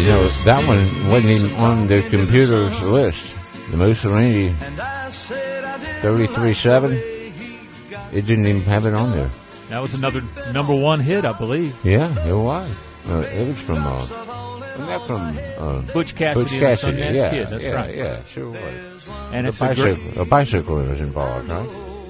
No, that one wasn't even on the computer's list. The Mussolini 33.7. It didn't even have it on there. That was another number one hit, I believe. Yeah, it was. It was from, wasn't that from Butch Cassidy and the Sundance Kid. That's right. Yeah, sure was. And it's a bicycle was involved, right?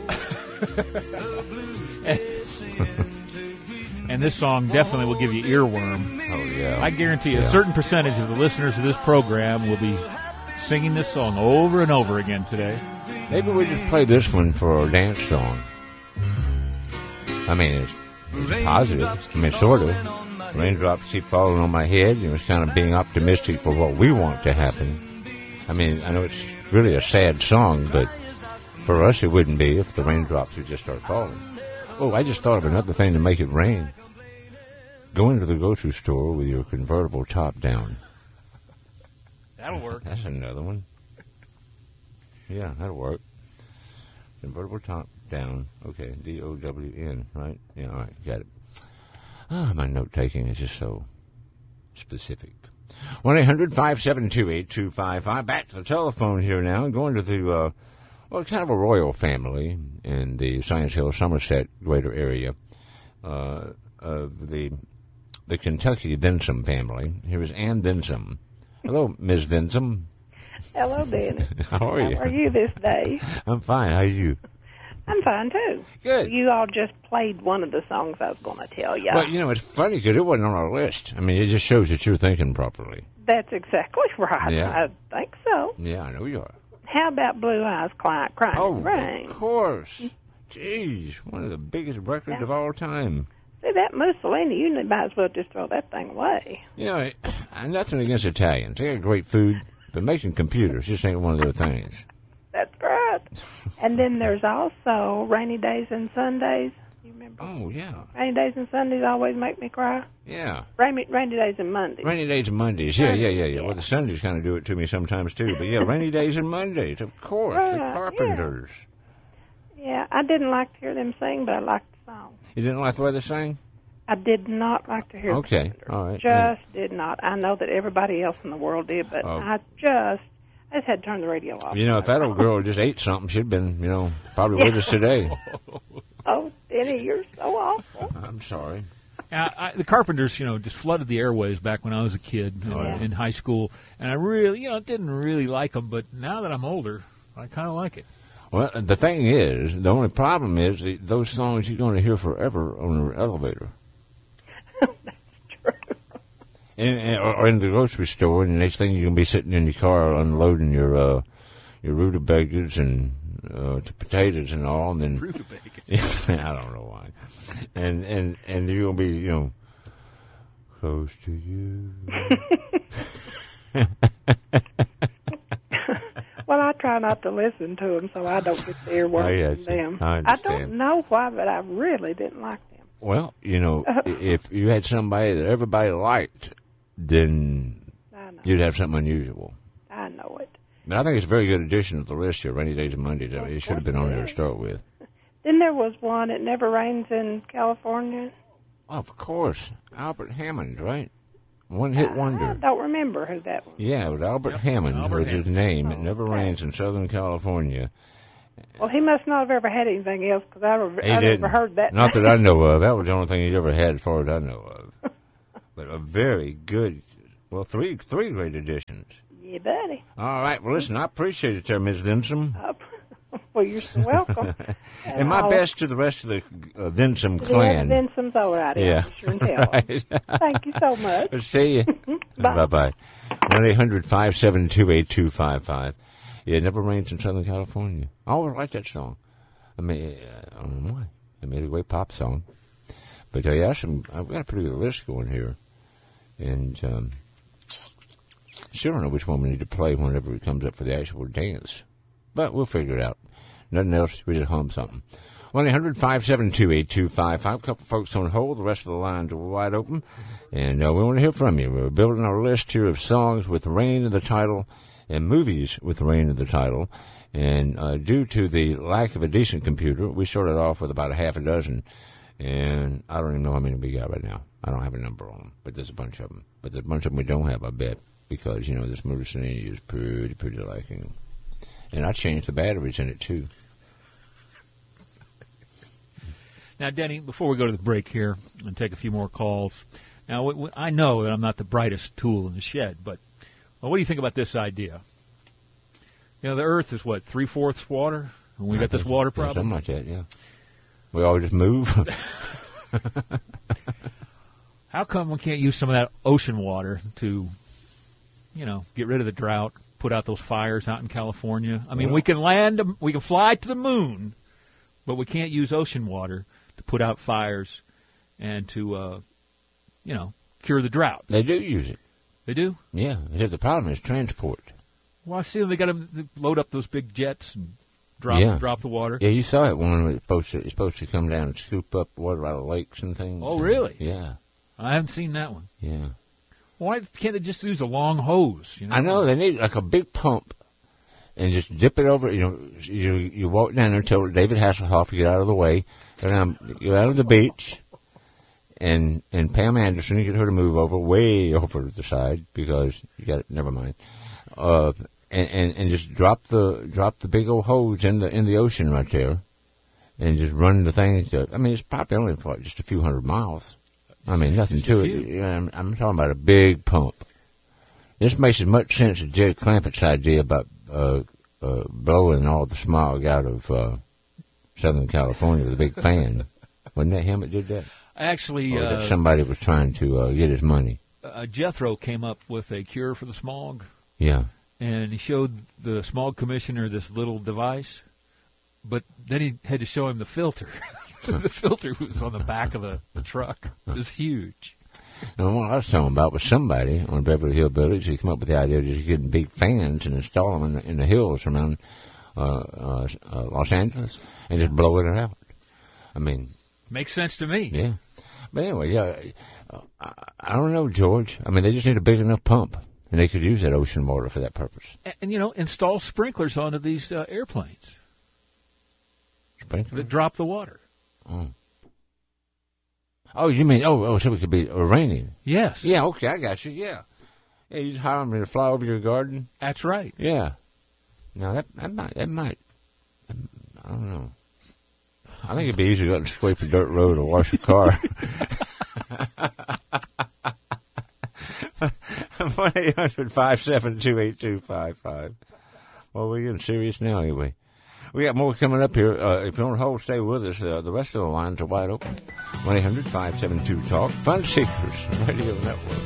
And this song definitely will give you earworm. Oh, yeah. I guarantee a certain percentage of the listeners of this program will be singing this song over and over again today. Maybe we just play this one for our dance song. I mean, it's positive. I mean, sort of. Raindrops keep falling on my head. It was kind of being optimistic for what we want to happen. I mean, I know it's really a sad song, but for us it wouldn't be if the raindrops would just start falling. Oh, I just thought of another thing to make it rain. Go into the grocery store with your convertible top down. That'll work. That's another one. Yeah, that'll work. Convertible top down. Okay, D-O-W-N, right? Yeah, all right, got it. My note-taking is just so specific. 1-800-572-8255. Back to the telephone here now. Going to the, kind of a royal family in the Science Hill, Somerset greater area of the Kentucky Densom family. Here is Ann Densom. Hello, Ms. Densom. Hello, Dennis. How are you? How are you this day? I'm fine. How are you? I'm fine, too. Good. You all just played one of the songs I was going to tell you. Well, it's funny because it wasn't on our list. I mean, it just shows that you're thinking properly. That's exactly right. Yeah. I think so. Yeah, I know you are. How about Blue Eyes Crying in the Rain? Of course. Jeez, one of the biggest records of all time. See, that Mussolini, you might as well just throw that thing away. Nothing against Italians. They got great food, but making computers just ain't one of their things. That's right. And then there's also Rainy Days and Sundays. You remember? Oh, yeah. Rainy Days and Sundays always make me cry. Yeah. Rainy Days and Mondays. Rainy Days and Mondays. Yeah. Well, the Sundays kind of do it to me sometimes, too. But, yeah, Rainy Days and Mondays, of course. Right, the Carpenters. Yeah, I didn't like to hear them sing, but I liked the song. You didn't like the way they sang? I did not like to hear the Carpenters. All right. Just did not. I know that everybody else in the world did, but I just had to turn the radio off. If that old girl just ate something, she'd been, probably with us today. Oh, Denny, you're so awful. I'm sorry. The Carpenters, just flooded the airwaves back when I was a kid in high school, and I really, didn't really like them. But now that I'm older, I kind of like it. Well, the thing is, the only problem is those songs you're going to hear forever on the elevator. That's true. Or in the grocery store, and the next thing you're going to be sitting in your car unloading your rutabagas and potatoes and all, and then Rutabagas. I don't know why, and you're going to be close to you. Well, I try not to listen to them, so I don't get the earworms from them. I don't know why, but I really didn't like them. Well, if you had somebody that everybody liked, then you'd have something unusual. I know it. But I think it's a very good addition to the list here, Rainy Days and Mondays. I mean, it should have been on there to start with. Then there was one, It Never Rains in California. Oh, of course. Albert Hammond, right? One-hit wonder. I don't remember who that was. Yeah, it was Albert Hammond was his name. It Never Rains in Southern California. Well, he must not have ever had anything else, because I never heard that. Not that I know of. That was the only thing he ever had as far as I know of. But a very good, three great additions. Yeah, buddy. All right. Well, listen, I appreciate it there, Ms. Densom. Well, you're so welcome. And my best to the rest of the Densom clan. The Densom's all right. Yeah. Sure and tell. Right. Thank you so much. See you. Bye. Bye-bye. 1-800-572-8255. Yeah, It Never Rains in Southern California. I always liked that song. I mean, I don't know why. It made a great pop song. But I've got a pretty good list going here. And still don't know which one we need to play whenever it comes up for the actual dance. But we'll figure it out. Nothing else, we just hum something. 1-800-572-8255. A couple folks on hold. The rest of the lines are wide open. And we want to hear from you. We're building our list here of songs with rain in the title and movies with rain in the title. And due to the lack of a decent computer, we started off with about a half a dozen. And I don't even know how many we got right now. I don't have a number on them, but there's a bunch of them. But there's a bunch of them we don't have, I bet, because, this Motorcini is pretty liking. And I changed the batteries in it, too. Now, Denny, before we go to the break here and take a few more calls, now, I know that I'm not the brightest tool in the shed, but what do you think about this idea? The Earth is, 3/4 water? And we got this water problem? Something like that, yeah. We all just move. How come we can't use some of that ocean water to, get rid of the drought, put out those fires out in California? I mean, we can fly to the moon, but we can't use ocean water to put out fires and to, cure the drought. They do use it. They do? Yeah. The problem is transport. Well, I see they got to load up those big jets and drop the water. Yeah, you saw it when it's supposed to come down and scoop up water out of lakes and things. Oh, really? Yeah. I haven't seen that one. Yeah. Why can't they just use a long hose? I know. They need like a big pump and just dip it over. You walk down there until David Hasselhoff, you get out of the way. Go out of the beach. And Pam Anderson, you get her to move way over to the side because you got it. Never mind. And just drop the big old hose in the ocean right there, and just run the thing. It's probably only just a few hundred miles. Nothing to it. Yeah, I'm talking about a big pump. This makes as much sense as Jed Clampett's idea about blowing all the smog out of Southern California with a big fan. Wasn't that him that did that? Actually, somebody was trying to get his money. Jethro came up with a cure for the smog. Yeah. And he showed the smog commissioner this little device, but then he had to show him the filter. The filter was on the back of the truck. It was huge. And what I was talking about was somebody on Beverly Hillbillies who came up with the idea of just getting big fans and install them in the hills around Los Angeles and just blowing it out. Makes sense to me. Yeah. But anyway, yeah, I don't know, George. They just need a big enough pump. And they could use that ocean water for that purpose. And install sprinklers onto these airplanes. Sprinklers? That drop the water. Oh, you mean, so it could be raining? Yes. Yeah, okay, I got you, yeah. Yeah, you just hire them to fly over your garden? That's right. Yeah. Now, that might, I don't know. I think it'd be easier to go out and scrape a dirt road or wash your car. 1-800-572-8255. Well, we're getting serious now anyway. We got more coming up here. If you want to hold, stay with us. The rest of the lines are wide open. 1-800-572-TALK. Fun Seekers Radio Network.